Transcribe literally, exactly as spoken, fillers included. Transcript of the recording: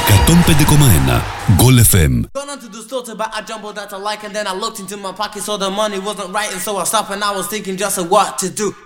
εκατόν πέντε κόμμα ένα Goal εφ εμ. Gone onto the store to buy a jumbo that I like, and then I looked into my pocket, so the money wasn't right, and so I stopped and I was thinking just of what to do.